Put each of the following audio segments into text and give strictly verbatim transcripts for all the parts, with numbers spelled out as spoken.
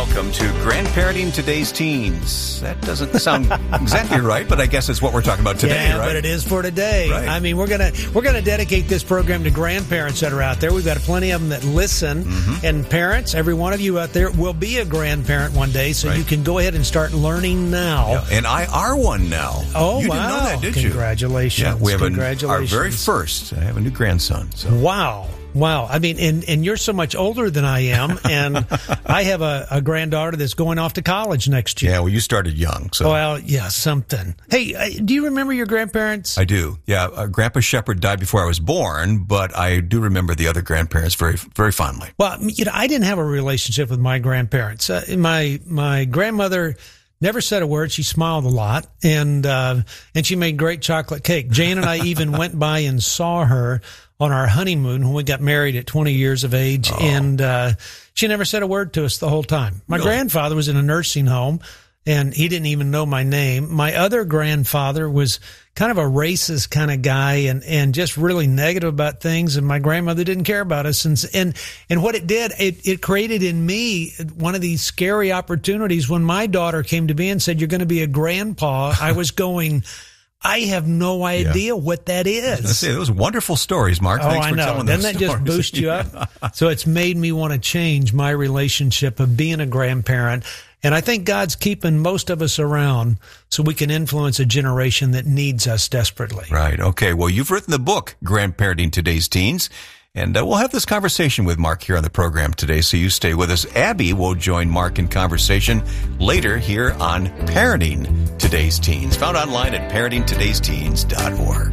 Welcome to Grandparenting Today's Teens. That doesn't sound exactly right, but I guess it's what we're talking about today, yeah, right? But it is for today. Right. I mean, we're gonna we're gonna dedicate this program to grandparents that are out there. We've got plenty of them that listen, mm-hmm. and parents. Every one of you out there will be a grandparent one day, so right. you can go ahead and start learning now. Yeah, and I are one now. Oh, you wow! didn't know that, did Congratulations. you? Yeah, we have Congratulations. A, our very first. I have a new grandson. So. Wow. Wow. I mean, and, and you're so much older than I am, and I have a, a granddaughter that's going off to college next year. Yeah, well, you started young. So. Well, yeah, something. Hey, uh, do you remember your grandparents? I do. Yeah, uh, Grandpa Shepherd died before I was born, but I do remember the other grandparents very, very fondly. Well, you know, I didn't have a relationship with my grandparents. Uh, my my grandmother never said a word. She smiled a lot, and uh, and she made great chocolate cake. Jane and I even went by and saw her on our honeymoon when we got married at twenty years of age, oh. and uh, she never said a word to us the whole time. My really? grandfather was in a nursing home, and he didn't even know my name. My other grandfather was kind of a racist kind of guy, and, and just really negative about things, and my grandmother didn't care about us. And and, and what it did, it, it created in me one of these scary opportunities. When my daughter came to me and said, "You're going to be a grandpa," I was going, I have no idea yeah. what that is. I say, those wonderful stories, Mark. Oh, Thanks I for know. telling Doesn't those that stories. just boost you yeah. up? So it's made me want to change my relationship of being a grandparent. And I think God's keeping most of us around so we can influence a generation that needs us desperately. Right. Okay. Well, you've written the book, Grandparenting Today's Teens. And uh, we'll have this conversation with Mark here on the program today, so you stay with us. Abby will join Mark in conversation later here on Parenting Today's Teens, found online at parenting todays teens dot org.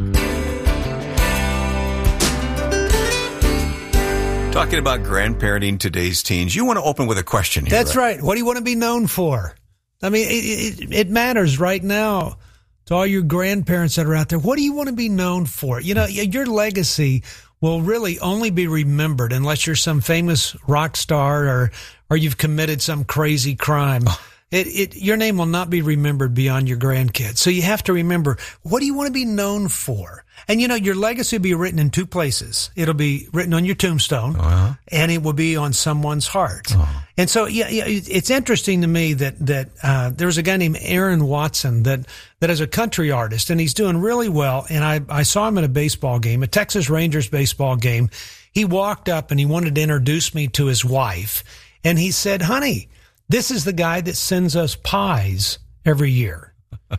Talking about grandparenting today's teens, you want to open with a question here. That's right. right. What do you want to be known for? I mean, it, it, it matters right now to all your grandparents that are out there. What do you want to be known for? You know, your legacy will really only be remembered unless you're some famous rock star or or you've committed some crazy crime. It, it your name will not be remembered beyond your grandkids. So you have to remember, what do you want to be known for? And, you know, your legacy will be written in two places. It'll be written on your tombstone, uh-huh. and it will be on someone's heart. Uh-huh. And so, yeah, yeah, it's interesting to me that that uh, there was a guy named Aaron Watson that that is a country artist, and he's doing really well. And I, I saw him at a baseball game, a Texas Rangers baseball game. He walked up and he wanted to introduce me to his wife, and he said, "Honey, this is the guy that sends us pies every year."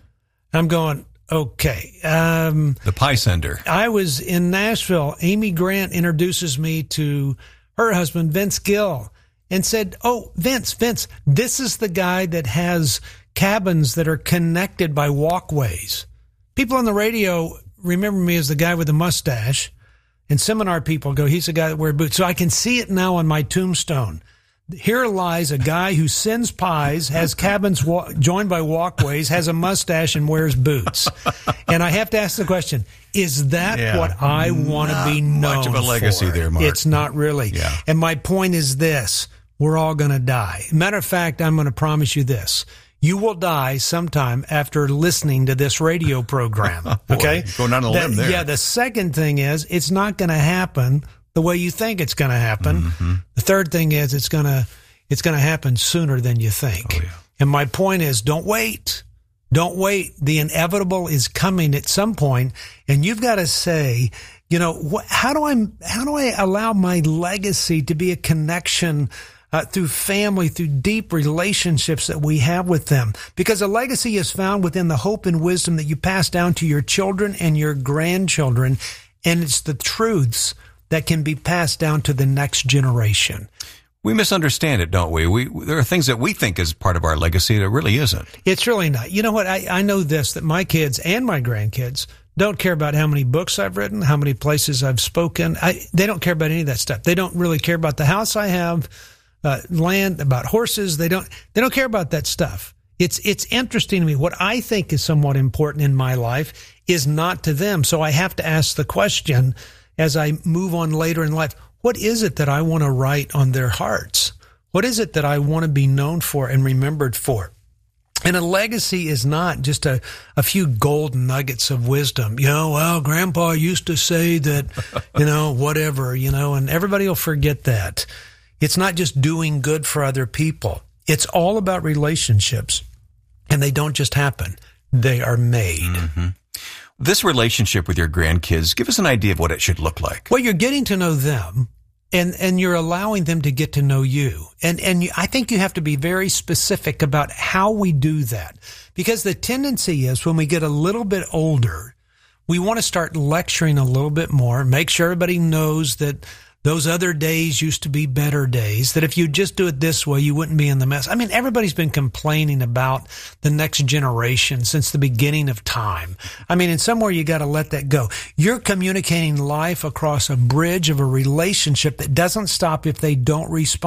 I'm going, okay. Um, the pie sender. I was in Nashville. Amy Grant introduces me to her husband, Vince Gill, and said, "Oh, Vince, Vince, this is the guy that has cabins that are connected by walkways." People on the radio remember me as the guy with the mustache, and seminar people go, "He's the guy that wears boots." So I can see it now on my tombstone. Here lies a guy who sends pies, has cabins wa- joined by walkways, has a mustache, and wears boots. And I have to ask the question, is that yeah, what I want to be known for? Much of a legacy for? there, Mark. It's not really. Yeah. And my point is this, we're all going to die. Matter of fact, I'm going to promise you this. You will die sometime after listening to this radio program. Oh, boy, okay? Going on a limb there. Yeah, the second thing is, it's not going to happen the way you think it's going to happen. Mm-hmm. The third thing is it's going to it's going to happen sooner than you think. Oh, yeah. And my point is, don't wait. Don't wait. The inevitable is coming at some point, and you've got to say, you know, what, how do I how do I allow my legacy to be a connection uh, through family, through deep relationships that we have with them? Because a legacy is found within the hope and wisdom that you pass down to your children and your grandchildren, and it's the truths that can be passed down to the next generation. We misunderstand it, don't we? We there are things that we think is part of our legacy that really isn't. It's really not. You know what? I, I know this, that my kids and my grandkids don't care about how many books I've written, how many places I've spoken. I, they don't care about any of that stuff. They don't really care about the house I have, uh, land, about horses. They don't, they don't care about that stuff. It's, it's interesting to me. What I think is somewhat important in my life is not to them. So I have to ask the question as I move on later in life, what is it that I want to write on their hearts? What is it that I want to be known for and remembered for? And a legacy is not just a, a few gold nuggets of wisdom. You know, well, Grandpa used to say that, you know, whatever, you know, and everybody will forget that. It's not just doing good for other people. It's all about relationships, and they don't just happen. They are made. Mm-hmm. This relationship with your grandkids, give us an idea of what it should look like. Well, you're getting to know them, and, and you're allowing them to get to know you. And, and you, I think you have to be very specific about how we do that, because the tendency is when we get a little bit older, we want to start lecturing a little bit more, make sure everybody knows that those other days used to be better days, that if you just do it this way, you wouldn't be in the mess. I mean, everybody's been complaining about the next generation since the beginning of time. I mean, in somewhere you got to let that go. You're communicating life across a bridge of a relationship that doesn't stop if they don't respond.